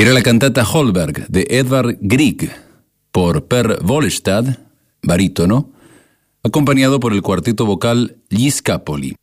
Era la cantata Holberg de Edvard Grieg por Per Wollestad, barítono, acompañado por el cuarteto vocal Gli Scapoli.